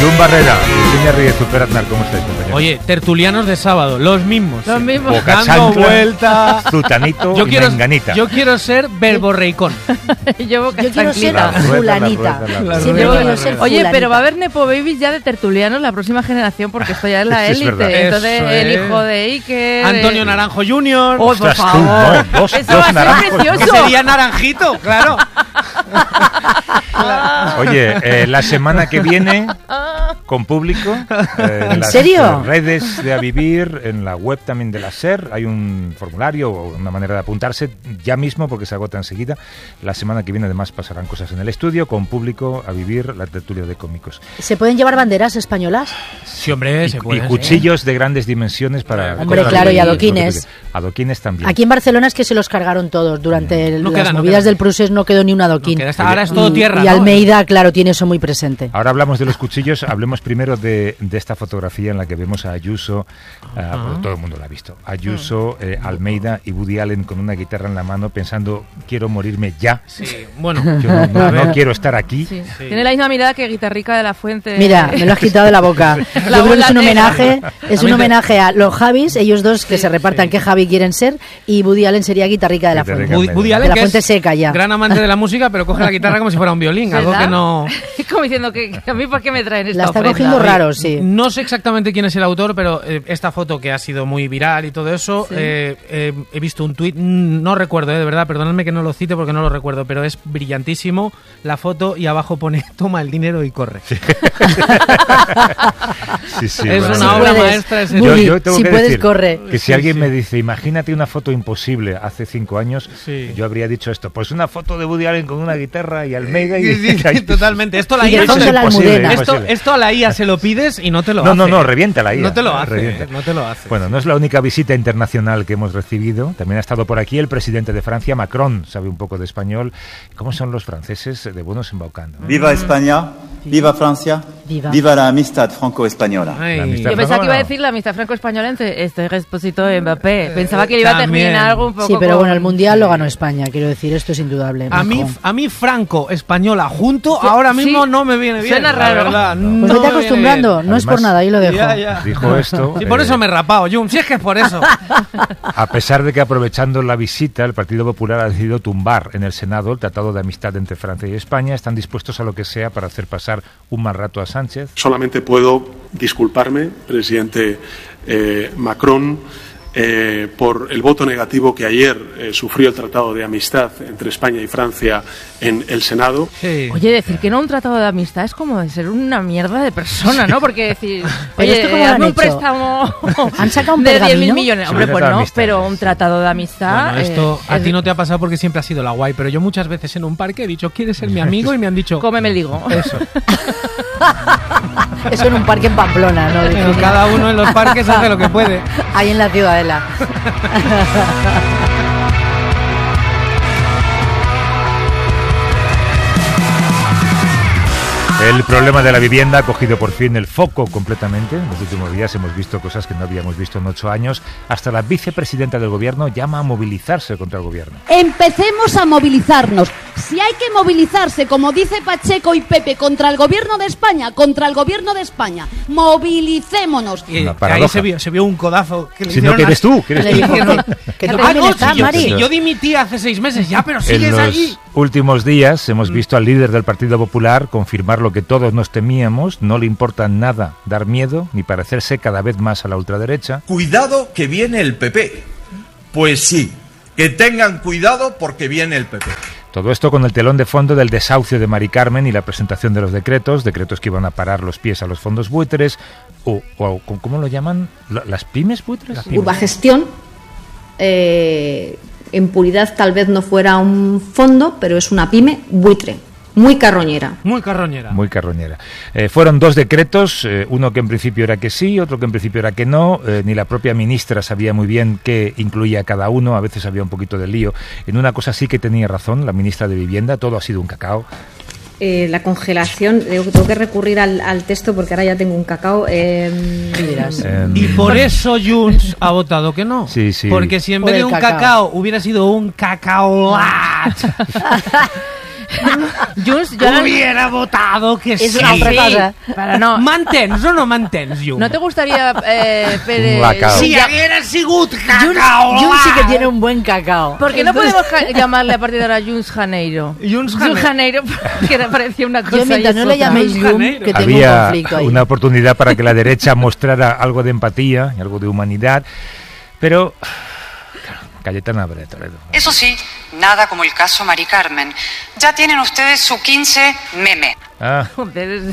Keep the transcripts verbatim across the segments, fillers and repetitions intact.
Lun Barrera, Virginia Ríez, Super Aznar, ¿cómo estáis, compañeros? Oye, tertulianos de sábado, los mismos. Los mismos. Boca Dando chancla, vuelta. Zutanito Yo y quiero, Menganita. yo quiero ser verborreicón. Yo, boca Yo quiero ser chanclita. La rueda, fulanita. la rueda, la rueda. Siempre rueda, quiero la ser rueda. Oye, fulanita. pero va a haber Nepo Babies ya de tertulianos la próxima generación porque esto ya es la Sí, es verdad. élite. Entonces, Eso el es. hijo de Iker. Antonio Naranjo junior Oh, por Ostras, tú, favor. no, dos- Eso dos va a ser naranjos, ¿no? Que precioso. sería Naranjito, claro. Oye, eh, la semana que viene, con público, eh, ¿En las serio? eh, redes de A Vivir, en la web también de la SER, hay un formulario o una manera de apuntarse ya mismo porque se agota enseguida. La semana que viene además pasarán cosas en el estudio, con público, A Vivir, la tertulia de cómicos. ¿Se pueden llevar banderas españolas? Sí, hombre, se Y, puede. y cuchillos de grandes dimensiones para... Hombre, cortar claro, y lo que- adoquines. lo que- Adoquines también. Aquí en Barcelona es que se los cargaron todos. Durante el- No las queda, no movidas queda. del Prusés no quedó ni un adoquín. No queda, ahora es todo y, tierra, y ¿no? Almeida, claro, tiene eso muy presente. Ahora hablamos de los cuchillos, hablemos primero de, de esta fotografía en la que vemos a Ayuso, uh, bueno, todo el mundo la ha visto, Ayuso, eh, Almeida y Woody Allen con una guitarra en la mano pensando, quiero morirme ya, Sí, bueno. yo no, no- a ver. no quiero estar aquí. Sí. Sí. Tiene la misma mirada que Guitarrica de la Fuente. Mira, me lo has quitado de la boca. La Yo creo que bola es un negra. homenaje, es un También te- homenaje a los Javis, ellos dos que se repartan qué Javi quieren ser, y Woody Allen sería guitarrica de la Guitarrica. Fuente. Woody, Woody De Allen, la que Fuente es seca ya. gran amante de la música, pero coge la guitarra como si fuera un violín, algo ¿Verdad? que no... Es como diciendo que, que a mí, ¿por qué me traen esta La está ofrenda? cogiendo raro, sí. No sé exactamente quién es el autor, pero eh, esta foto que ha sido muy viral y todo eso, Sí. eh, eh, he visto un tuit, mm, no recuerdo, eh, de verdad, perdonadme que no lo cite porque no lo recuerdo, pero es brillantísimo la foto y abajo pone toma el dinero y corre. Sí, sí, Es bueno, una Si bueno. obra puedes, maestra ese- Yo- Woody, yo tengo si que puedes, decir corre. que si Sí, alguien sí. me dice, imagínate una foto imposible hace cinco años, Sí. yo habría dicho esto, pues una foto de Woody Allen con una guitarra y Almeida y... Sí, sí, totalmente. Esto a la Y de I A no fondo te- la imposible, almudena. esto, imposible. esto a la I A se lo pides y no te lo No, hace. no, no, revienta la I A. No te lo hace, revienta. no te lo hace. Bueno, no es la única visita internacional que hemos recibido. También ha estado por aquí el presidente de Francia, Macron, sabe un poco de español. ¿Cómo son los franceses de buenos embaucando? ¿eh? Viva España, viva Francia, Viva. viva la amistad franco-española. Ay. La amistad. Yo pensaba que iba a No. decir la amistad franco-española entre este Expósito y Mbappé. Pensaba que le iba a También. terminar algo un poco Sí, pero con- bueno, el Mundial lo ganó España, quiero decir, esto es indudable. A mí, Macron. a mí Franco, española, junto, Sí, ahora mismo sí. no me viene bien. Suena la raro. verdad, Pues no vete me viene acostumbrando, bien. no es por Además- nada, ahí lo dejo. Ya, ya. Dijo esto. Y por eh, eso me he rapado, Jun, si es que es por eso. A pesar de que aprovechando la visita, el Partido Popular ha decidido tumbar en el Senado el Tratado de Amistad entre Francia y España, están dispuestos a lo que sea para hacer pasar un mal rato a Sánchez. Solamente puedo disculparme, presidente eh, Macron, eh, por el voto negativo que ayer eh, sufrió el Tratado de Amistad entre España y Francia en el Senado. Sí. Oye, decir que no un tratado de amistad es como de ser una mierda de persona, ¿no? Porque decir, Pero oye, esto cómo lo hazme han un hecho. préstamo ¿Han sacado un de diez mil pergamino? millones. Sí, Hombre, un pues tratado de no, amistad. pero un tratado de amistad... Bueno, esto eh, a es- ti no te ha pasado porque siempre has sido la guay, pero yo muchas veces en un parque he dicho, ¿quieres ser mi amigo? Y me han dicho, Cómeme el higo. eso. Eso en un parque en Pamplona, ¿no? Pero cada uno en los parques hace lo que puede. Ahí en la Ciudadela. El problema de la vivienda ha cogido por fin el foco completamente. En los últimos días hemos visto cosas que no habíamos visto en ocho años. Hasta la vicepresidenta del gobierno llama a movilizarse contra el gobierno. Empecemos a movilizarnos. Si hay que movilizarse, como dice Pacheco y Pepe, contra el gobierno de España, contra el gobierno de España, movilicémonos. Y Una ahí paradoja. se vio, se vio un codazo. Que le Si no, hicieron que eres a- tú, que eres Le tú. dijo Dijeron, que, que tú ah, también no, estás, si yo, Mari. si yo dimití hace seis meses, ya, pero En sigues los allí. últimos días hemos visto al líder del Partido Popular confirmar lo que todos nos temíamos. No le importa nada dar miedo ni parecerse cada vez más a la ultraderecha. Cuidado que viene el P P. Pues sí, que tengan cuidado porque viene el P P. Todo esto con el telón de fondo del desahucio de Mari Carmen y la presentación de los decretos, decretos que iban a parar los pies a los fondos buitres, o, o ¿cómo lo llaman? ¿La- ¿Las pymes buitres? Las pymes. Urbagestión, eh, en puridad tal vez no fuera un fondo, pero es una pyme buitre, muy carroñera. Muy carroñera. Muy carroñera. Eh, fueron dos decretos, eh, uno que en principio era que sí, otro que en principio era que no. Eh, ni la propia ministra sabía muy bien qué incluía cada uno, a veces había un poquito de lío. En una cosa sí que tenía razón la ministra de Vivienda, todo ha sido un cacao. Eh, la congelación, eh, tengo que recurrir al, al texto porque ahora ya tengo un cacao. Eh, ¿Qué dirás? Eh, Y por eso Junts ha votado que no. Sí, sí. Porque si en Por vez de el un cacao. cacao hubiera sido un cacaolat, Junts, yo no- Hubiera votado que Es sí. una otra cosa. Pero no. Mantens o no mantens, Junts? ¿No te gustaría, eh, Pere, Un bacao. Si ya- haguera sigut Junts, cacao. Junts sí que tiene un buen cacao. ¿Por qué no podemos ja- llamarle a partir de ahora Junts Janeiro? Junts Janeiro, porque me parecía una cosa. Yo mientras y no le otra. llaméis Junts Jum, Janeiro. que tengo un Había conflicto ahí. una oportunidad para que la derecha mostrara algo de empatía y algo de humanidad, pero claro, Cayetana Álvarez de Toledo. Eso sí, nada como el caso Mari Carmen. Ya tienen ustedes su quince meme. Ah, Joder, es,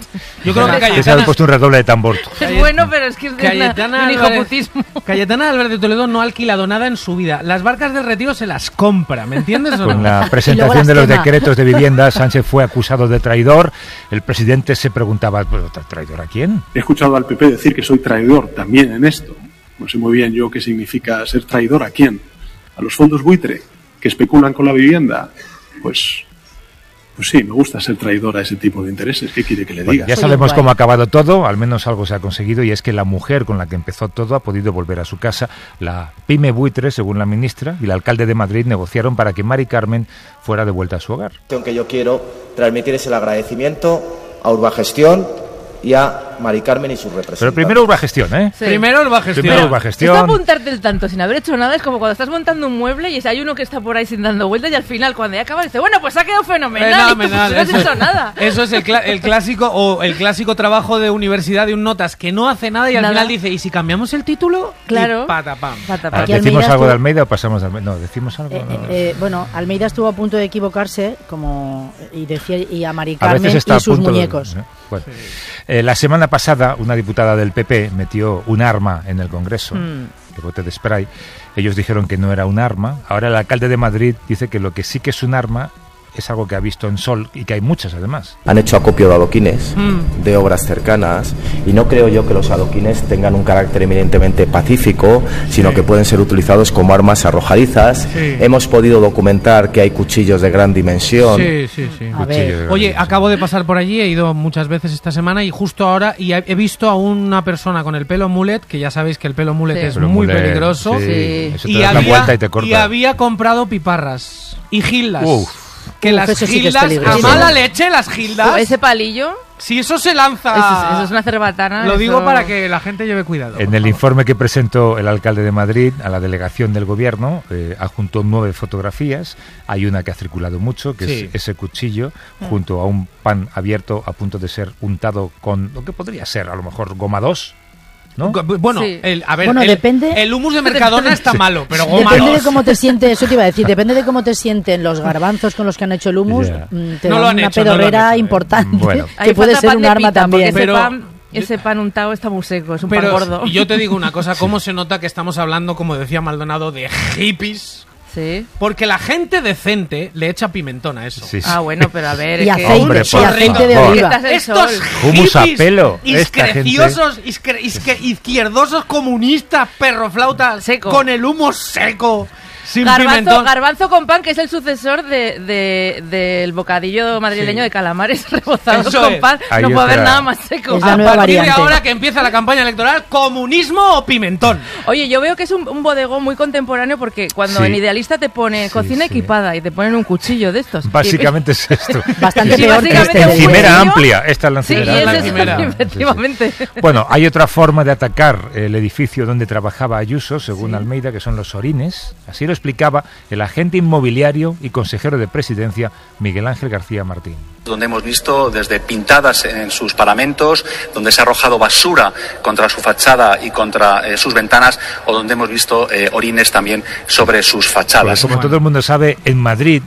Yo creo que que se ha Cayetana, puesto un redoble de tambor. es bueno, pero es que es de, una, de Cayetana, un Álvarez, hijoputismo. Cayetana Álvarez de Toledo no ha alquilado nada en su vida. Las barcas del retiro se las compra, ¿me entiendes o Con no? la las presentación de los quema. decretos de vivienda, Sánchez fue acusado de traidor. El presidente se preguntaba, ¿pero tra- traidor a quién? He escuchado al P P decir que soy traidor también en esto. No sé muy bien yo qué significa ser traidor a quién. A los fondos buitre que especulan con la vivienda. Pues, pues sí, me gusta ser traidor a ese tipo de intereses. ¿Qué quiere que le Bueno, diga? ya Oye, sabemos guay. cómo ha acabado todo, al menos algo se ha conseguido, y es que la mujer con la que empezó todo ha podido volver a su casa. La pyme buitre, según la ministra, y el alcalde de Madrid negociaron para que Mari Carmen fuera de vuelta a su hogar. Lo que yo quiero transmitir es el agradecimiento a Urbagestión y a Mari Carmen y sus representantes. Pero primero Urbagestión, ¿eh? Sí. Primero el gestión. Primero Esto Urbagestión. apuntarte el tanto sin haber hecho nada es como cuando estás montando un mueble y hay uno que está por ahí sin dando vueltas y al final cuando ya acaba dice, bueno, pues ha quedado fenomenal. Fenomenal, Y tú, pues, no has eso, hecho nada. eso es el, cla- el clásico o el clásico trabajo de universidad de un notas que no hace nada y al Nada. final dice, ¿y si cambiamos el título? Claro. Y patapam. Patapam. Ah, Aquí ¿Decimos Almeida algo de estuvo- Almeida o pasamos de Almeida? No, decimos algo. Eh, no, no. eh, eh, bueno, Almeida estuvo a punto de equivocarse, como y decía, y a Mari A Carmen veces está y a sus punto de- muñecos. ¿eh? Bueno. Eh, la semana pasada, una diputada del P P metió un arma en el Congreso, Mm. de bote de spray. Ellos dijeron que no era un arma. Ahora el alcalde de Madrid dice que lo que sí que es un arma es algo que ha visto en Sol y que hay muchas además. Han hecho acopio de adoquines, Mm. de obras cercanas, y no creo yo que los adoquines tengan un carácter eminentemente pacífico, sino Sí. que pueden ser utilizados como armas arrojadizas. Sí. Hemos podido documentar que hay cuchillos de gran dimensión. Sí, sí, sí. A Cuchillo ver. de Oye, gran acabo de pasar por allí, he ido muchas veces esta semana y justo ahora y he he visto a una persona con el pelo mullet, que ya sabéis que el pelo mullet Sí. es Pero muy mullet, peligroso, sí, Sí. eso te y, das la había, vuelta y te corta. y había comprado piparras y gildas. Uf. Que Uf, las eso sí que es gildas, a peligroso. mala leche, las gildas, Ese palillo, si eso se lanza... eso, es- eso es una cerbatana. Lo eso- digo para que la gente lleve cuidado. En por el favor. informe que presentó el alcalde de Madrid a la delegación del gobierno, eh, adjuntó nueve fotografías. Hay una que ha circulado mucho, que Sí. es ese cuchillo, junto a un pan abierto a punto de ser untado con lo que podría ser, a lo mejor, goma dos, ¿no? Go- Bueno, Sí. el, a ver, Bueno, el, depende- el humus de Mercadona está malo, pero goma Depende de dos. cómo te sientes, eso te iba a decir, depende de cómo te sienten los garbanzos con los que han hecho el hummus, Ya. mm, te No dan lo han una hecho, no lo han pedorrera hecho, eh. importante, Bueno. Ahí que puede falta ser pan un de arma pita, porque también. Ese, Pero- pan, ese pan untado está muy seco, es un pan Pero gordo. y yo te digo una cosa, cómo se nota que estamos hablando, como decía Maldonado, de hippies. Sí. Porque la gente decente le echa pimentón a eso. Sí, sí. Ah, bueno, pero a ver. Y es que- aceite, Hombre, y por aceite de favor. oliva. Estás el Estos sol. Hummus a hippies pelo, esta iscreciosos, iscre- isque- izquierdosos comunistas, perroflautas, Seco. con el humo seco, sin Garbanzo, pimentón. garbanzo con pan, que es el sucesor de, de- del bocadillo madrileño Sí. de calamares rebozados Eso con es. pan. Hay No puede haber otra- nada más seco. Es la A nueva partir variante. de ahora que empieza la campaña electoral, ¿comunismo o pimentón? Oye, yo veo que es un, un bodegón muy contemporáneo porque cuando Sí. en Idealista te pone Sí, cocina sí. equipada y te ponen un cuchillo de estos. Básicamente es esto. Bastante Sí, peor que básicamente este un de Encimera cuchillo. amplia, esta es la Sí, y encimera es la eso, encimera. efectivamente. Bueno, hay otra forma de atacar el edificio donde trabajaba Ayuso, según Almeida, que son los orines. Así lo explicaba el agente inmobiliario y consejero de presidencia, Miguel Ángel García Martín. Donde hemos visto desde pintadas en sus paramentos, donde se ha arrojado basura contra su fachada y contra eh, sus ventanas, o donde hemos visto eh, orines también sobre sus Porque fachadas. como todo el mundo sabe, en Madrid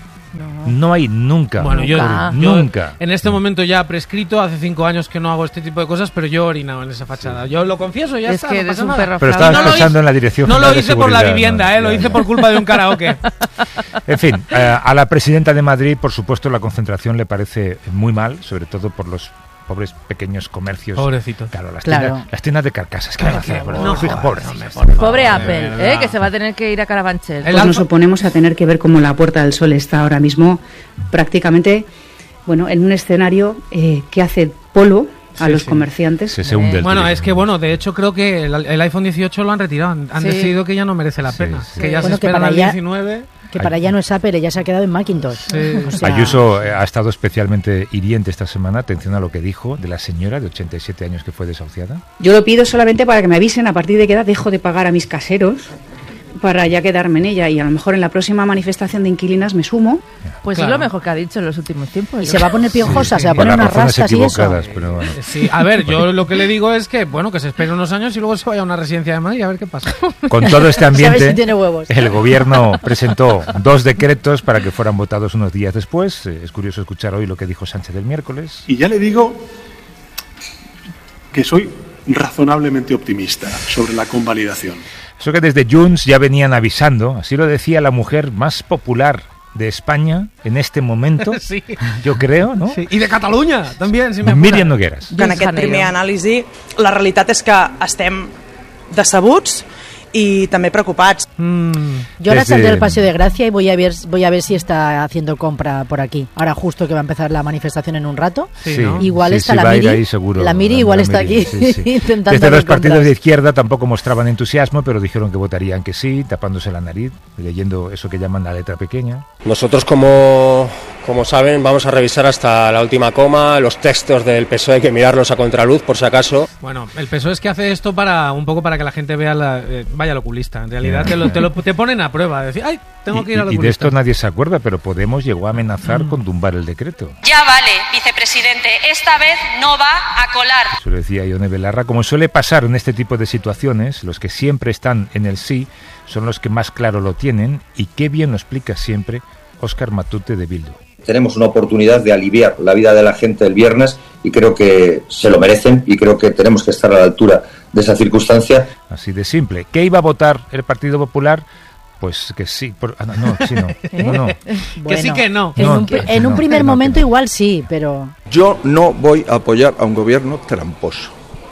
no hay nunca, Bueno, yo, Nunca. yo nunca. en este momento ya prescrito, hace cinco años que no hago este tipo de cosas, pero yo he orinado en esa fachada. Yo lo confieso, ya Es está. que no eres pasa un nada. perro Pero flauta. estabas No lo pensando hice- en la Dirección No lo General de hice por la Seguridad, vivienda, ¿no? eh, lo Ya, hice ya. por culpa de un karaoke. En fin, eh, a la presidenta de Madrid, por supuesto, la concentración le parece muy mal, sobre todo por los pobres pequeños comercios. Pobrecito. Claro, las, Claro. Tiendas, las tiendas de carcasas. ¿Qué van a hacer? No Fija, jodas, pobres. hombre, por favor, Pobre de Apple, verdad. eh, que se va a tener que ir a Carabanchel. El Pues alfa- nos oponemos a tener que ver cómo la Puerta del Sol está ahora mismo prácticamente, bueno, en un escenario eh, que hace polo a Sí, los sí. comerciantes. Se, se hunde el Bueno, turismo. es que bueno, de hecho creo que el, el iPhone dieciocho lo han retirado. Han, han Sí. decidido que ya no merece la Sí, pena. sí. Que ya Bueno, se que esperan para al allá- diecinueve. Que para ella no es Apple, ella se ha quedado en Macintosh. Sí. O sea, Ayuso ha estado especialmente hiriente esta semana. Atención a lo que dijo de la señora de ochenta y siete años que fue desahuciada. Yo lo pido solamente para que me avisen a partir de qué edad dejo de pagar a mis caseros para ya quedarme en ella, y a lo mejor en la próxima manifestación de inquilinas me sumo. Pues Claro. es lo mejor que ha dicho en los últimos tiempos. y se va a poner piojosa, Sí, se va a por poner las unas razones rastas y eso. equivocadas, pero bueno. Sí, a ver, yo lo que le digo es que, bueno, que se espere unos años y luego se vaya a una residencia de Madrid a ver qué pasa. Con todo este ¿Sabes ambiente, si tiene huevos? el gobierno presentó dos decretos para que fueran votados unos días después. Eh, Es curioso escuchar hoy lo que dijo Sánchez el miércoles. Y ya le digo que soy razonablemente optimista sobre la convalidación. Eso que desde Junts ya venían avisando, así lo decía la mujer más popular de España en este momento, Sí. yo creo, ¿no? Sí. I de Catalunya, també, si m'apura. Míriam Nogueras. En aquest primer anàlisi, la realitat és que estem decebuts y también preocupats. Mm. Yo ahora Desde- saldré al Paseo de Gracia y voy a ver voy a ver si está haciendo compra por aquí. Ahora justo que va a empezar la manifestación en un rato. Sí, ¿no? Igual sí, está sí, la va a ir Miri. ahí seguro, la Miri la- igual la está Miri, aquí sí, sí. intentando Desde hacer los partidos compras. de izquierda tampoco mostraban entusiasmo, pero dijeron que votarían que sí, tapándose la nariz, leyendo eso que llaman la letra pequeña. Nosotros, como, como saben, vamos a revisar hasta la última coma. Los textos del P S O E hay que mirarlos a contraluz, por si acaso. Bueno, el P S O E es que hace esto para un poco para que la gente vea la, eh, vaya al oculista. En realidad te, lo, te, lo, te ponen a prueba. Decir, ay, tengo que ir al Y, y de oculista. esto nadie se acuerda, pero Podemos llegó a amenazar con tumbar el decreto. Ya vale, vicepresidente, esta vez no va a colar. Eso lo decía Ione Belarra. Como suele pasar en este tipo de situaciones, los que siempre están en el sí son los que más claro lo tienen, y qué bien lo explica siempre Óscar Matute de Bildu. Tenemos una oportunidad de aliviar la vida de la gente el viernes y creo que se lo merecen y creo que tenemos que estar a la altura de esa circunstancia. Así de simple. ¿Qué iba a votar el Partido Popular? Pues que sí. Por, ah, no, no, sí, no. no, no. Que sí que no. En No, un, que- en un no, primer que no, momento que no. igual sí, pero Yo no voy a apoyar a un gobierno tramposo.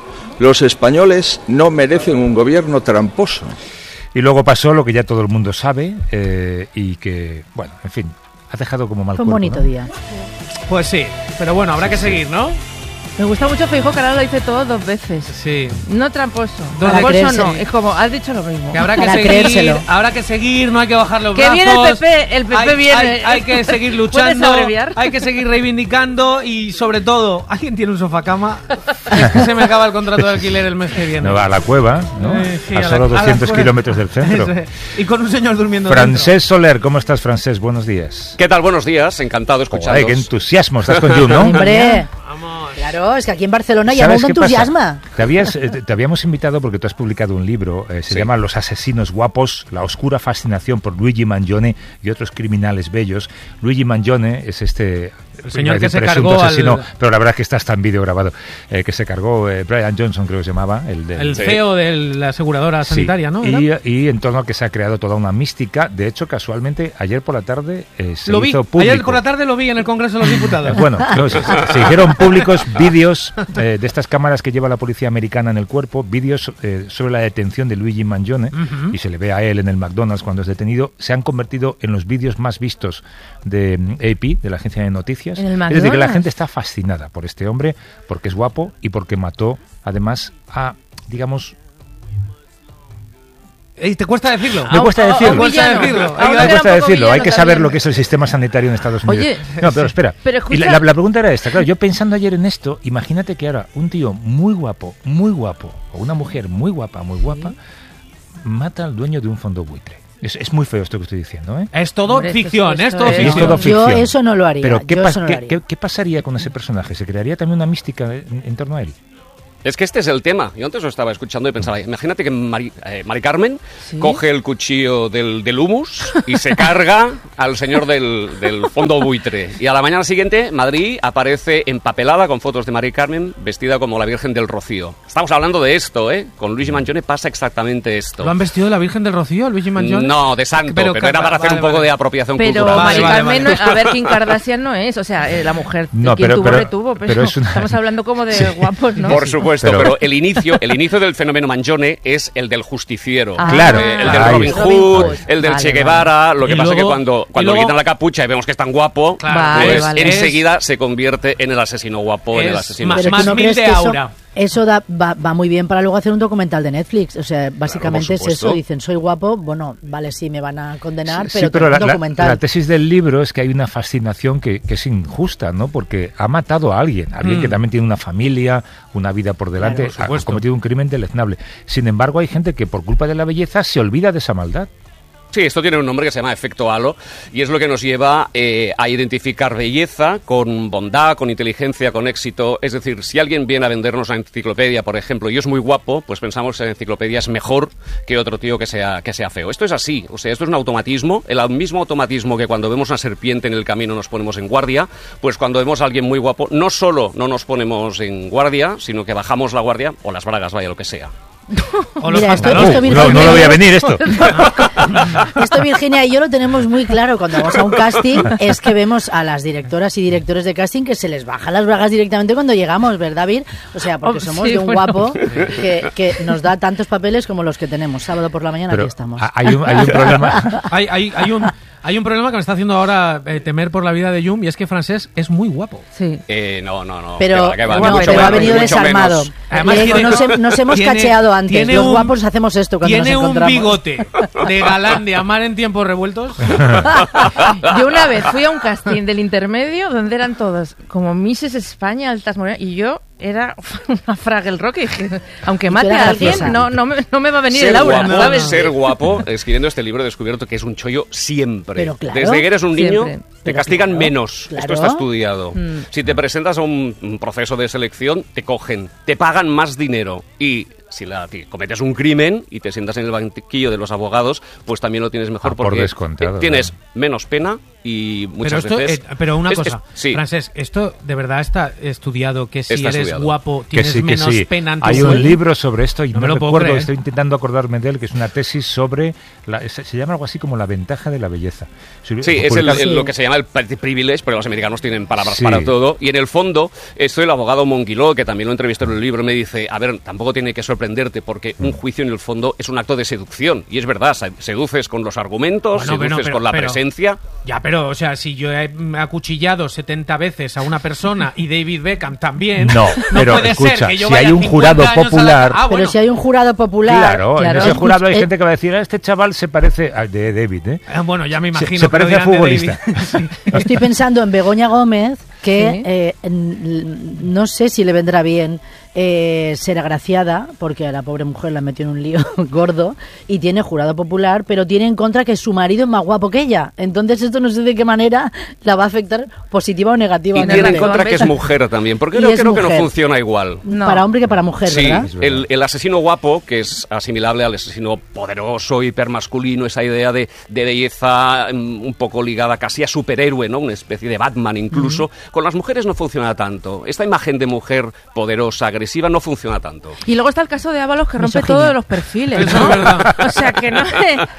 Los españoles no merecen un gobierno tramposo. Y luego pasó lo que ya todo el mundo sabe, eh, y que, bueno, en fin, ha dejado como mal fue un cuerpo, bonito ¿no? día. Pues sí, pero bueno, habrá que seguir, ¿no? Me gusta mucho Feijóo, que ahora lo dice todo dos veces. Sí. No tramposo. Para Tramposo creérselo. no. Es como, has dicho lo mismo. Que habrá que Para seguir, creérselo. habrá que seguir, no hay que bajar los Que brazos. viene el P P, el P P hay, viene. Hay, hay que seguir ¿Puedes luchando, abreviar? hay que seguir reivindicando y sobre todo, ¿alguien tiene un sofacama? Es que se me acaba el contrato de alquiler el mes que viene. No va a la cueva, ¿no? Eh, sí, a, a la- solo a la doscientos cueva. kilómetros del centro. Eso es. Y con un señor durmiendo Francés Soler, ¿cómo estás, Francés? Buenos días. ¿Qué tal? Buenos días, encantado de escucharos. Ay, qué entusiasmo, estás con Jun, ¿no? Hombre, claro, es que aquí en Barcelona ya ¿Sabes mundo qué pasa? entusiasma. Te, habías, eh, te habíamos invitado porque tú has publicado un libro, eh, se Sí. llama Los asesinos guapos, la oscura fascinación por Luigi Mangione y otros criminales bellos. Luigi Mangione es este El señor iba a que decir se presunto cargó al- asesino, pero la verdad es que está hasta en vídeo grabado, eh, que se cargó eh, Brian Johnson, creo que se llamaba, el, del- El C E O de la aseguradora Sí, sanitaria, ¿no? Y, ¿Era? y en torno a que se ha creado toda una mística. De hecho, casualmente, ayer por la tarde eh, se Lo vi, hizo público. ayer por la tarde lo vi en el Congreso de los Diputados. Bueno, no, se, se hicieron públicos vídeos eh, de estas cámaras que lleva la policía americana en el cuerpo, vídeos eh, sobre la detención de Luigi Mangione, Ujú. y se le ve a él en el McDonald's cuando es detenido. Se han convertido en los vídeos más vistos de mm, A P, de la agencia de noticias. ¿En el Es decir, que la McDonald's? gente está fascinada por este hombre, porque es guapo y porque mató, además, a, digamos... Ey, ¿te cuesta decirlo? Me cuesta decirlo. Me cuesta villano. decirlo. A Hay uno que- Me que era cuesta un poco decirlo, hay villano que saber también. lo que es el sistema sanitario en Estados Unidos. Oye, no, pero espera. pero Y escucha- la, la pregunta era esta, claro, yo pensando ayer en esto, imagínate que ahora un tío muy guapo, muy guapo, o una mujer muy guapa, muy guapa, mata al dueño de un fondo buitre. Es, es muy feo esto que estoy diciendo, ¿eh? Es todo Hombre, esto- ficción, esto es todo es- Es ficción. todo Yo ficción. eso no lo haría. Pero ¿qué, yo pas- eso no lo qué- haría. qué- qué pasaría con ese personaje? ¿Se crearía también una mística en, en torno a él? Es que este es el tema. Yo antes lo estaba escuchando y pensaba, imagínate que Mari, eh, Mari Carmen Sí. coge el cuchillo del, del humus y se carga al señor del, del fondo buitre. Y a la mañana siguiente, Madrid aparece empapelada con fotos de Mari Carmen vestida como la Virgen del Rocío. Estamos hablando de esto, ¿eh? Con Luigi Mangione pasa exactamente esto. ¿Lo han vestido de la Virgen del Rocío, Luigi Mangione? No, de santo, pero, Pero, era para hacer vale, un poco vale. de apropiación Pero cultural. Mari Vale, Carmen, vale, no- a ver, Kim Kardashian no es, o sea, eh, la mujer, No, quien pero- tuvo, pero- retuvo, pero, pero es una- estamos hablando como de guapos, ¿no? Por supuesto, Pero- pero, el inicio, el inicio del fenómeno Mangione es el del justiciero. Ah. Claro. Eh, el del Ahí Robin está. Hood, Robin Hood. el del Vale, Che Guevara. Lo que Y pasa es que luego- cuando, y cuando luego- le quitan la capucha y vemos que es tan guapo, Vale, pues vale. enseguida Es- se convierte en el asesino guapo, en el Es asesino más, Pero tú más no mil crees de que eso- aura. Eso da, va, va muy bien para luego hacer un documental de Netflix. O sea, básicamente Claro, es por supuesto. eso. Dicen, soy guapo, bueno, vale, sí, me van a condenar, Sí, pero, pero tengo la, un la- documental. la tesis del libro es que hay una fascinación que, que es injusta, ¿no? Porque ha matado a alguien, alguien Mm. que también tiene una familia, una vida por delante, Claro, por ha supuesto. cometido un crimen deleznable. Sin embargo, hay gente que por culpa de la belleza se olvida de esa maldad. Sí, esto tiene un nombre que se llama efecto halo y es lo que nos lleva eh, a identificar belleza con bondad, con inteligencia, con éxito. Es decir, si alguien viene a vendernos una enciclopedia, por ejemplo, y es muy guapo, pues pensamos que la enciclopedia es mejor que otro tío que sea, que sea feo. Esto es así, o sea, esto es un automatismo, el mismo automatismo que cuando vemos una serpiente en el camino nos ponemos en guardia, pues cuando vemos a alguien muy guapo, no solo no nos ponemos en guardia, sino que bajamos la guardia o las bragas, vaya, lo que sea. O los Mira, esto- pantalones. esto, no, Virginia, no lo voy a venir esto. Esto Virginia y yo lo tenemos muy claro cuando vamos a un casting, es que vemos a las directoras y directores de casting que se les bajan las bragas directamente cuando llegamos, ¿verdad, Vir? O sea, porque Oh, somos sí, de un bueno. guapo que, que nos da tantos papeles como los que tenemos. Sábado por la mañana Pero aquí estamos. ha- hay un, hay un problema. Hay, hay, hay, un, hay un problema que me está haciendo ahora eh, temer por la vida de Jum y es que Francés es muy guapo. Sí. Eh, no, no, no. Pero, que va, que va, no, ni mucho pero ha menos, venido ni mucho desarmado. menos. Además, Diego, tiene- nos, he- nos hemos tiene- cacheado antes. tiene Los un- guapos hacemos esto cuando Tiene nos un encontramos. bigote de galán de amar en tiempos revueltos. Yo una vez fui a un casting del intermedio donde eran todos como Misses España, altas morenas, y yo era una Fraggle Rock y dije, aunque mate eras a alguien, graciosa. no, no, me, no me va a venir Ser el aura, guapo, ¿sabes? ser guapo, escribiendo este libro he descubierto que es un chollo siempre. Pero claro, Desde que eres un niño siempre. te Pero castigan claro, menos. claro. Esto está estudiado. Mm. Si te presentas a un, un proceso de selección, te cogen, te pagan más dinero y si la, ti- cometes un crimen y te sientas en el banquillo de los abogados, pues también lo tienes mejor Ah, por porque descontado, eh, tienes claro. menos pena y Pero muchas esto, veces... eh, pero una es- cosa, es- sí. Francés, esto de verdad está estudiado que si Está eres estudiado. guapo Que tienes sí, que menos sí. pena en tu Hay sueldo. un libro sobre esto y No no, me lo puedo recuerdo, creer. estoy intentando acordarme de él, que es una tesis sobre, la, se, se llama algo así como la ventaja de la belleza. Sí, es el- Publicado- el- lo que se llama el pretty privilege, porque los americanos tienen palabras Sí. para todo. Y en el fondo, esto el abogado Monguiló, que también lo entrevistó en el libro, me dice, a ver, tampoco tiene que sorprenderte, porque un juicio en el fondo es un acto de seducción. Y es verdad, se- seduces con los argumentos, Bueno, bueno, seduces pero- con la pero- presencia. Ya, pero, o sea, si yo he mm, acuchillado setenta veces a una persona y David Beckham también, No, pero puede ser escucha, que yo si vaya hay un cincuenta jurado años a la- popular- Ah, Pero bueno. si hay un jurado popular... Claro, en ese escucha, jurado hay eh, gente que va a decir, "Ah, este chaval se parece a de David, ¿eh? Ah, bueno, ya me Se- imagino. se que lo parece a dirán de futbolista. David. Estoy pensando en Begoña Gómez, que Sí. eh, n- no sé si le vendrá bien eh, ser agraciada, porque a la pobre mujer la metió en un lío gordo, y tiene jurado popular, pero tiene en contra que su marido es más guapo que ella. Entonces esto no sé de qué manera la va a afectar positiva o Y negativamente. tiene en contra que es mujer también, porque Y creo, es creo que no mujer. funciona igual. No. Para hombre que para mujer, Sí, ¿verdad? el, el asesino guapo, que es asimilable al asesino poderoso, hipermasculino, esa idea de, de belleza mm, un poco ligada casi a superhéroe, ¿no? Una especie de Batman incluso. Con las mujeres no funciona tanto. Esta imagen de mujer poderosa, agresiva, no funciona tanto. Y luego está el caso de Ábalos que rompe Misoginia. todos los perfiles, Eso ¿no? es verdad. O sea que no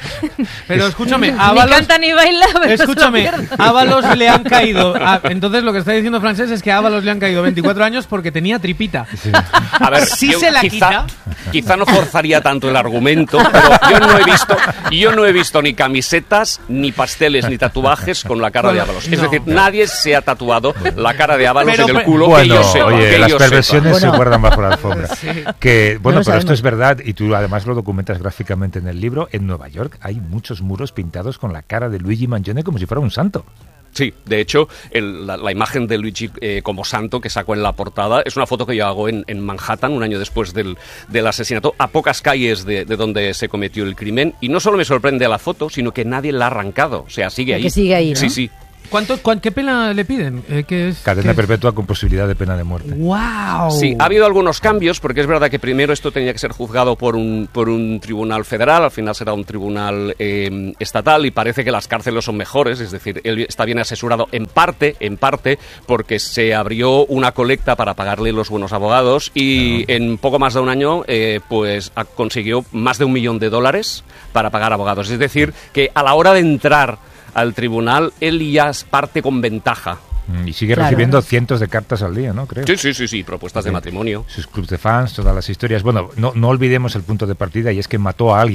Pero escúchame, ni Ábalos... canta ni baila, pero Escúchame, se lo pierde. a Ábalos le han caído. a- entonces lo que está diciendo Francés es que a Ábalos le han caído veinticuatro años porque tenía tripita. A ver, Si yo se la quizá, quita. quizá no forzaría tanto el argumento, pero yo no he visto, yo no he visto ni camisetas, ni pasteles, ni tatuajes con la cara de Bueno, Ábalos. Es no. decir, nadie se ha tatuado la cara de Ábalos Pero, en el pero- culo que Bueno, yo sepa. oye, que las yo perversiones sepa. se guardan bajo la alfombra. Que, bueno, No lo pero esto sabemos. es verdad, y tú además lo documentas gráficamente en el libro. En Nueva York hay muchos muros pintados con la cara de Luigi Mangione como si fuera un santo. Sí, de hecho, el- la, la imagen de Luigi eh, como santo que sacó en la portada es una foto que yo hago en, en Manhattan un año después del, del asesinato, a pocas calles de, de donde se cometió el crimen. Y no solo me sorprende la foto, sino que nadie la ha arrancado. O sea, sigue ahí. Que sigue ahí, ¿no? Sí, sí. ¿Cuánto, cuán- ¿Qué pena le piden? Eh, ¿qué es, Cadena qué- perpetua con posibilidad de pena de muerte. ¡Wow! Sí, ha habido algunos cambios, porque es verdad que primero esto tenía que ser juzgado por un, por un tribunal federal, al final será un tribunal eh, estatal, y parece que las cárceles son mejores, es decir, él está bien asesorado en parte, en parte, porque se abrió una colecta para pagarle los buenos abogados, y en poco más de un año, eh, pues ha- consiguió más de un millón de dólares para pagar abogados. Es decir, que a la hora de entrar al tribunal, él ya es parte con ventaja. Mm, Y sigue Claro. recibiendo cientos de cartas al día, ¿no? Creo. Sí, sí, sí, sí, propuestas de matrimonio. Sus clubs de fans, todas las historias. Bueno, no, no olvidemos el punto de partida, y es que mató a alguien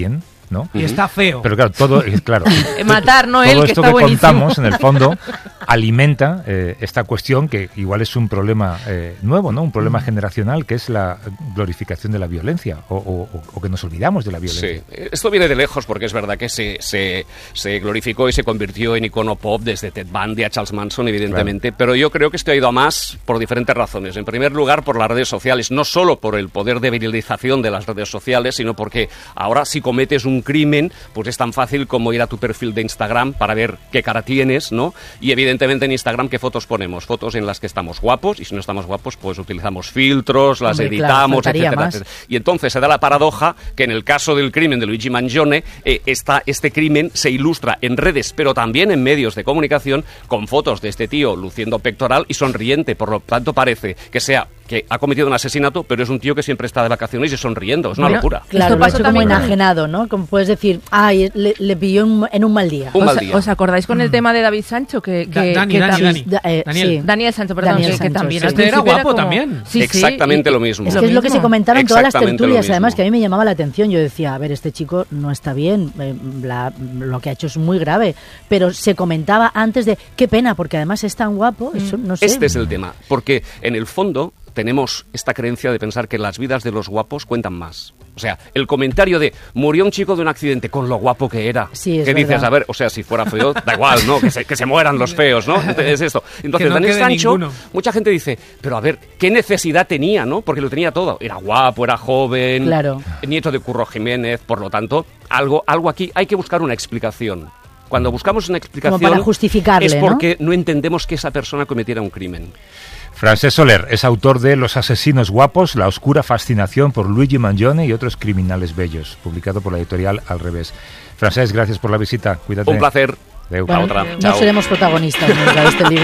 ¿no? Y está feo. Pero claro, todo, claro, matar, no todo él, que esto está que buenísimo. contamos, en el fondo, alimenta eh, esta cuestión que igual es un problema eh, nuevo, ¿no? Un problema generacional, que es la glorificación de la violencia, o, o, o que nos olvidamos de la violencia. Sí, esto viene de lejos porque es verdad que se, se, se glorificó y se convirtió en icono pop desde Ted Bundy a Charles Manson, evidentemente, claro. Pero yo creo que esto ha ido a más por diferentes razones. En primer lugar, por las redes sociales, no solo por el poder de viralización de las redes sociales, sino porque ahora si cometes un crimen, pues es tan fácil como ir a tu perfil de Instagram para ver qué cara tienes, ¿no? Y evidentemente en Instagram, ¿qué fotos ponemos? Fotos en las que estamos guapos, y si no estamos guapos, pues utilizamos filtros, las Hombre, editamos, claro, etcétera, etcétera. Y entonces se da la paradoja que en el caso del crimen de Luigi Mangione, eh, esta, este crimen se ilustra en redes, pero también en medios de comunicación, con fotos de este tío luciendo pectoral y sonriente. Por lo tanto, parece que sea que ha cometido un asesinato, pero es un tío que siempre está de vacaciones y sonriendo. Es una bueno, locura. Claro, lo ha hecho como enajenado, ¿no? Como puedes decir, ay, le, le pilló en, en un mal día. Un ¿Os, mal día. ¿Os acordáis con el tema de David Sancho? Que, que, Dani, que Dani, tam- Dani. Da, eh, Daniel. sí. Daniel Sancho, perdón, Daniel que, que Sancho, también. sí. al Este era principio guapo como- también. Sí, sí, Exactamente y- lo mismo. Es Lo que es lo que mismo. se comentaron en todas las Exactamente lo tertulias, mismo. además, que a mí me llamaba la atención. Yo decía, a ver, este chico no está bien, eh, la- lo que ha hecho es muy grave, pero se comentaba antes de, qué pena, porque además es tan guapo, eso, no sé. Este es el tema, porque en el fondo tenemos esta creencia de pensar que las vidas de los guapos cuentan más. O sea, el comentario de murió un chico de un accidente con lo guapo que era. Sí, es que dices, verdad. a ver, o sea, si fuera feo, da igual, ¿no? Que se, que se mueran los feos, ¿no? Es esto. Entonces, Que no Daniel quede Sancho, ninguno. mucha gente dice, pero a ver, ¿qué necesidad tenía, no? Porque lo tenía todo. Era guapo, era joven, Claro. nieto de Curro Jiménez, por lo tanto, algo, algo aquí hay que buscar una explicación. Cuando buscamos una explicación Como para justificarle, es ¿no? porque ¿no? entendemos que esa persona cometiera un crimen. Francesc Soler es autor de Los asesinos guapos, la oscura fascinación por Luigi Mangione y otros criminales bellos, publicado por la editorial Al Revés. Francesc, gracias por la visita. Cuídate. Un placer. Adeu. Bueno, A otra. no Chao. seremos protagonistas nunca de este libro.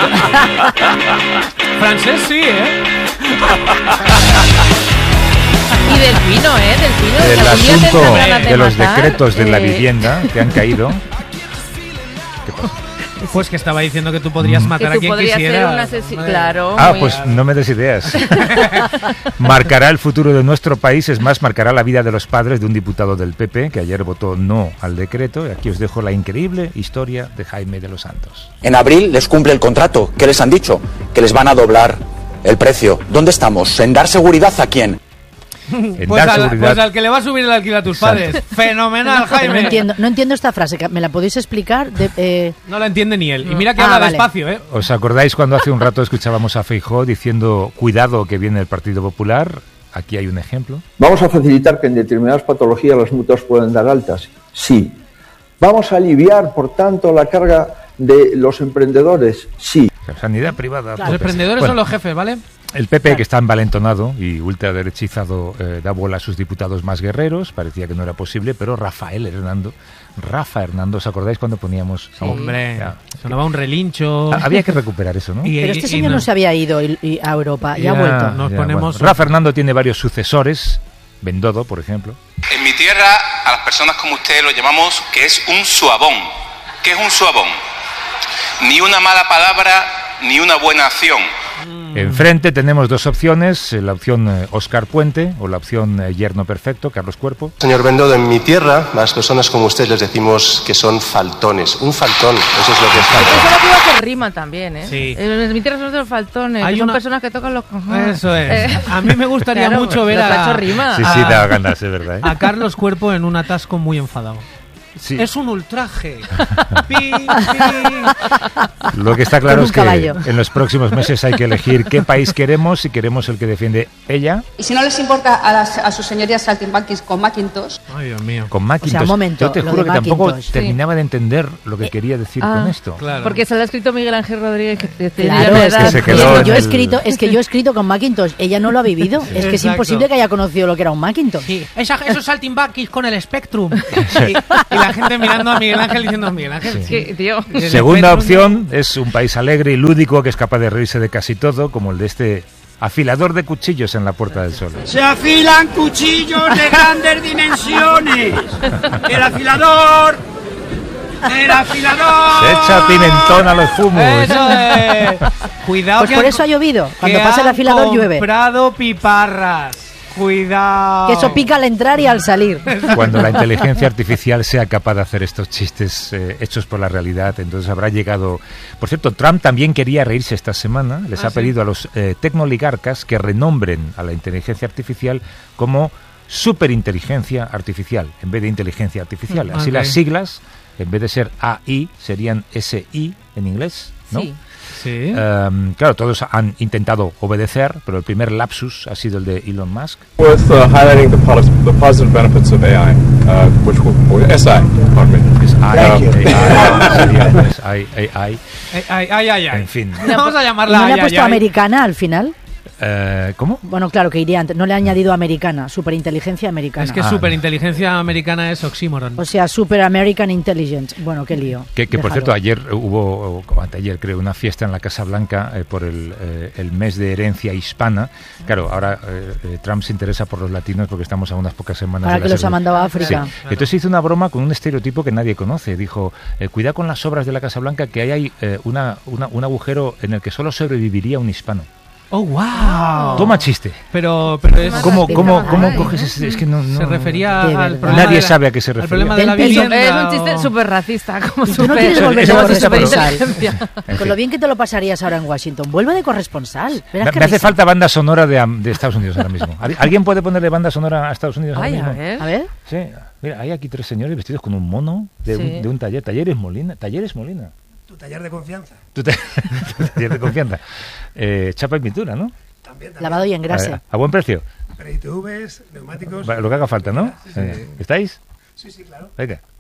Francés sí, ¿eh? Y Delfino, ¿eh? Delfino. El que algún día asunto tendrán ganas de los matar, decretos de la eh, vivienda que han caído. Pues que estaba diciendo que tú podrías matar Que a tú quien podrías ser quisieras. un asesino, Hombre. claro. Ah, muy- pues no me des ideas. Marcará el futuro de nuestro país, es más, marcará la vida de los padres de un diputado del P P que ayer votó no al decreto. Y aquí os dejo la increíble historia de Jaime de los Santos. En abril les cumple el contrato. ¿Qué les han dicho? Que les van a doblar el precio. ¿Dónde estamos? ¿En dar seguridad a quién? En Pues dar al, seguridad. pues al que le va a subir el alquiler a tus padres. Fenomenal, Pero Jaime. no entiendo, no entiendo esta frase, ¿me la podéis explicar? De, eh, No la entiende ni él. Y mira que Ah, habla vale. despacio, ¿eh? ¿Os acordáis cuando hace un rato escuchábamos a Feijóo diciendo cuidado que viene el Partido Popular? Aquí hay un ejemplo. ¿Vamos a facilitar que en determinadas patologías las mutuas puedan dar altas? Sí. ¿Vamos a aliviar, por tanto, la carga de los emprendedores? Sí. La sanidad privada. Los pues, emprendedores bueno, son los jefes, ¿vale? El P P, que está envalentonado y ultraderechizado, eh, da bola a sus diputados más guerreros. Parecía que no era posible, pero Rafael Hernando, Rafa Hernando, ¿os acordáis cuando poníamos? Hombre, Ya. sonaba un relincho. Ah, había que recuperar eso, ¿no? Y- pero este y- y señor no. se había ido y- y a Europa y ha Ya, vuelto. Nos ya, ponemos- bueno. Rafa Hernando tiene varios sucesores. Bendodo, por ejemplo. En mi tierra, a las personas como usted lo llamamos que es un suabón. ¿Qué es un suabón? Ni una mala palabra, ni una buena acción. Enfrente tenemos dos opciones, eh, la opción eh, Óscar Puente o la opción eh, Yerno Perfecto, Carlos Cuerpo. Señor Bendodo, en mi tierra, a las personas como usted les decimos que son faltones. Un faltón, eso es lo que es Eso faltón. es lo que iba con rima también, ¿eh? Sí. En mi tierra son de los faltones, Hay que son una- personas que tocan los cojones. Eso es. Eh, A mí me gustaría claro, mucho ver los ha a, hecho rima. Sí, sí, da ganas, es verdad. ¿eh? a Carlos Cuerpo en un atasco muy enfadado. Sí. Es un ultraje. Pi, pi. Lo que está claro Con un es que caballo. en los próximos meses hay que elegir qué país queremos, si queremos el que defiende ella, Y si no les importa a, las, a sus señorías saltimbanquis con Macintosh, Ay, Dios mío. con Macintosh. O sea, un momento, Yo te lo juro de que tampoco Macintosh. terminaba de entender lo que quería decir Ah, con esto. Claro. Porque se lo ha escrito Miguel Ángel Rodríguez. Que te- te Claro, diría es la que, se edad. quedó es que en yo he el- escrito, es que yo he escrito con Macintosh, ella no lo ha vivido, es que es Exacto. imposible que haya conocido lo que era un Macintosh. Sí, esa- esos saltimbanquis con el Spectrum. Y, y la gente mirando a Miguel Ángel diciendo, Miguel Ángel, Es que, tío. el Segunda Spectrum- opción es un país alegre y lúdico que es capaz de reírse de casi todo, como el de este afilador de cuchillos en la Puerta del Sol. Se afilan cuchillos de grandes dimensiones. El afilador. El afilador. Se echa pimentón a los fumos. Eso es. Cuidado Pues que por han- eso ha llovido. Cuando que pasa el han afilador llueve. comprado piparras. Cuidado. Que eso pica al entrar y al salir. Cuando la inteligencia artificial sea capaz de hacer estos chistes eh, hechos por la realidad, entonces habrá llegado... Por cierto, Trump también quería reírse esta semana. Les Ah, ha ¿sí? pedido a los eh, tecnoligarcas que renombren a la inteligencia artificial como superinteligencia artificial, en vez de inteligencia artificial. Así Ok. las siglas, en vez de ser A I, serían S I en inglés, ¿no? Sí. Sí. Um, claro, todos han intentado obedecer, pero el primer lapsus ha sido el de Elon Musk. With uh, highlighting the, pos- the positive benefits of A I, uh, which will, or S I, pardon me. Es A I, Um, A I, sería, pues, I, I, I. Ay, ay, ay, ay, ay. En fin. Vamos a ¿Y llamarla no le ay, ha puesto ay, ay. americana al final? Eh, ¿Cómo? Bueno, claro que iría antes. No le ha añadido americana, superinteligencia americana. Es que Ah, superinteligencia americana es oxímoron. O sea, super American Intelligence. Bueno, qué lío. Que, que por Déjalo. cierto, ayer hubo, o anteayer creo, una fiesta en la Casa Blanca eh, por el, eh, el mes de herencia hispana. Claro, ahora eh, eh, Trump se interesa por los latinos porque estamos a unas pocas semanas Ahora de que la los ha segunda- mandado a África. Sí. Entonces hizo una broma con un estereotipo que nadie conoce. Dijo, eh, cuidado con las obras de la Casa Blanca, que ahí hay eh, una, una- un agujero en el que solo sobreviviría un hispano. ¡Oh, wow! Toma chiste. Pero, pero es... ¿Cómo, cómo, Ay, cómo ay. coges ese? Es que no, no- Se refería De al verdad. problema Nadie de la- sabe a qué se al refería. problema de la Del peso. vivienda. Es un chiste o- súper racista, como Y tú no súper- quieres volver Eso de es racista, pero- corresponsal. En Con fin. lo bien que te lo pasarías ahora en Washington. Vuelve de corresponsal. Verás Me, qué me hace risa. falta banda sonora de, am- de Estados Unidos ahora mismo. ¿Al- ¿Alguien puede ponerle banda sonora a Estados Unidos Ay, ahora a mismo? ver. A ver. Sí, mira, hay aquí tres señores vestidos con un mono de, Sí. un, de un taller. Talleres Molina. Talleres Molina. Tu taller de confianza. Tu, ta- tu taller de confianza. Eh, chapa y pintura, ¿no? También, también. Lavado y engrase. A, a buen precio. Pero I T Vs, neumáticos. Va, lo que haga falta, ¿no? Sí, sí. Eh, ¿Estáis? Sí, sí, claro. Venga.